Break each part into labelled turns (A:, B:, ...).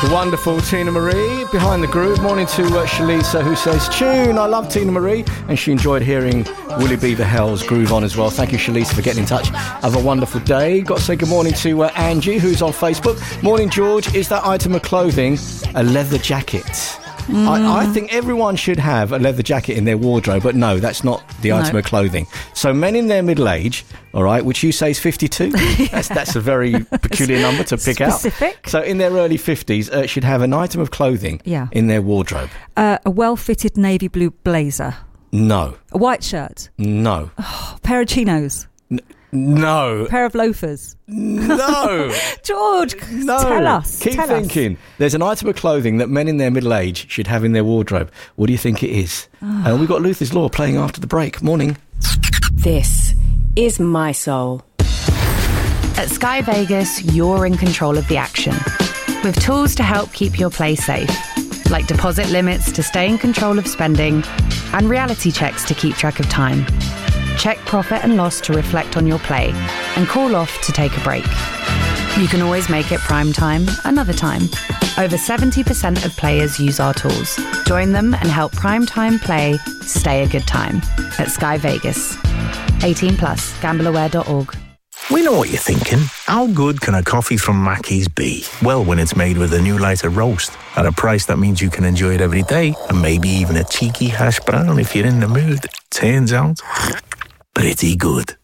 A: Wonderful Tina Marie, Behind the Groove. Morning to Shalisa, who says, tune, I love Tina Marie, and she enjoyed hearing Willie Beaver Hell's Groove On as well. Thank you, Shalisa, for getting in touch. Have a wonderful day. Got to say good morning to Angie, who's on Facebook. Morning, George. Is that item of clothing a leather jacket? I think everyone should have a leather jacket in their wardrobe, but no, that's not the item of clothing. So men in their middle age, all right, which you say is 52, that's a very peculiar number to pick
B: Specific.
A: out. So in their early 50s, should have an item of clothing in their wardrobe.
B: A well-fitted navy blue blazer.
A: No.
B: A white shirt.
A: No.
B: Oh, pair of chinos.
A: No.
B: Pair of loafers.
A: No.
B: George,
A: no.
B: Tell us.
A: Keep thinking. There's an item of clothing that men in their middle age should have in their wardrobe. What do you think it is? And we've got Luther's Law playing after the break. Morning.
C: This is My Soul. At Sky Vegas, you're in control of the action. With tools to help keep your play safe, like deposit limits to stay in control of spending, and reality checks to keep track of time. Check profit and loss to reflect on your play, and call off to take a break. You can always make it prime time another time. Over 70% of players use our tools. Join them and help prime time play stay a good time at Sky Vegas. 18 plus, gambleaware.org.
D: We know what you're thinking. How good can a coffee from Mackey's be? Well, when it's made with a new lighter roast at a price that means you can enjoy it every day, and maybe even a cheeky hash brown if you're in the mood. Turns out, pretty good.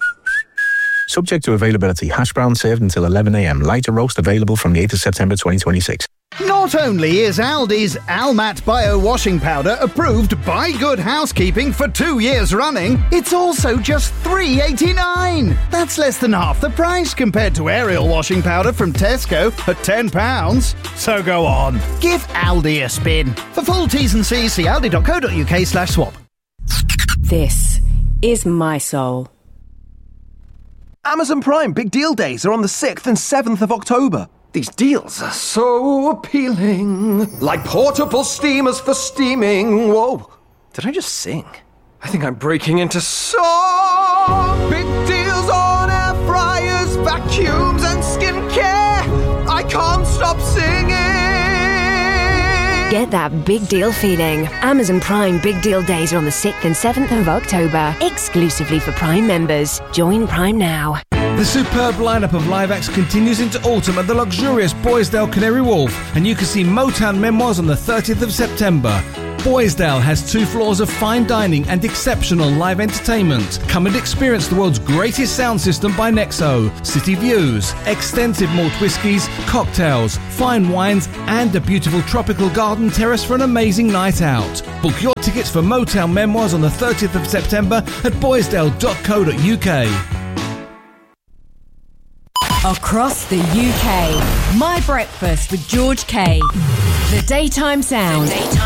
D: Subject to availability. Hash brown served until 11 a.m. Lighter roast available from the 8th of September 2026.
E: Not only is Aldi's Almat Bio Washing Powder approved by Good Housekeeping for 2 years running, it's also just $3.89. That's less than half the price compared to Ariel washing powder from Tesco at £10. So go on, give Aldi a spin. For full T's and C's, see aldi.co.uk/swap.
C: This is My Soul.
F: Amazon Prime Big Deal Days are on the 6th and 7th of October. These deals are so appealing. Like portable steamers for steaming. Whoa, did I just sing? I think I'm breaking into song. Big deals on air fryers, vacuums and skincare. I can't stop singing.
G: Get that big deal feeling. Amazon Prime Big Deal Days are on the 6th and 7th of October. Exclusively for Prime members. Join Prime now.
H: The superb lineup of live acts continues into autumn at the luxurious Boisdale Canary Wharf, and you can see Motown Memoirs on the 30th of September. Boisdale has 2 floors of fine dining and exceptional live entertainment. Come and experience the world's greatest sound system by Nexo, city views, extensive malt whiskies, cocktails, fine wines, and a beautiful tropical garden terrace for an amazing night out. Book your tickets for Motown Memoirs on the 30th of September at boisdale.co.uk.
I: Across the UK, My Breakfast with George Kay. The Daytime Sound.